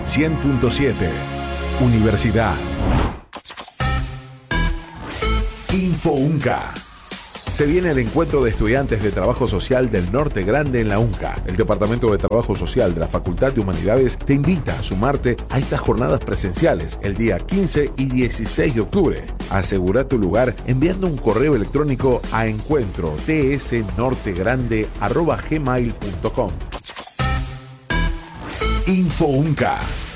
100.7 Universidad. Info UNCA. Se viene el encuentro de estudiantes de Trabajo Social del Norte Grande en la UNCA. El Departamento de Trabajo Social de la Facultad de Humanidades te invita a sumarte a estas jornadas presenciales el día 15 y 16 de octubre. Asegura tu lugar enviando un correo electrónico a encuentro@tsnortegrande@gmail.com. Info UNCA.